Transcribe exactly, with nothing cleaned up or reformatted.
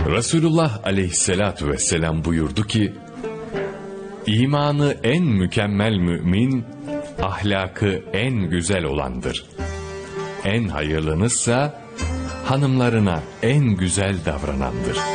Resulullah aleyhissalatu vesselam buyurdu ki, İmanı en mükemmel mümin, ahlakı en güzel olandır. En hayırlınızsa hanımlarına en güzel davranandır.